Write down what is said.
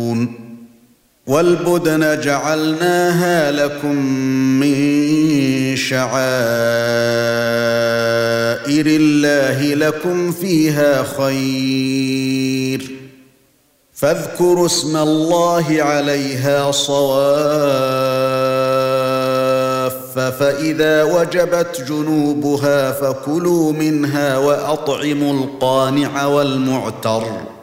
وَالْبُدْنَ جَعَلْنَاهَا لَكُم مِّن شَعَائِرِ اللَّهِ لَكُمْ فِيهَا خَيْرٌ فاذكروا اسم الله عليها صواف فإذا وجبت جنوبها فكلوا منها وأطعموا القانع والمعتر